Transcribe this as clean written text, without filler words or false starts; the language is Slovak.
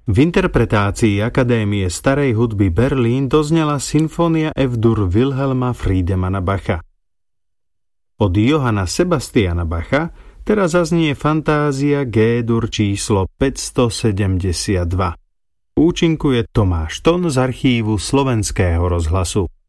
V interpretácii Akadémie starej hudby Berlín doznela Sinfónia F-dur Wilhelma Friedemana Bacha. Od Johanna Sebastiana Bacha teraz zaznie fantázia G-dur číslo 572. Účinkuje Tomáš Ton z archívu Slovenského rozhlasu.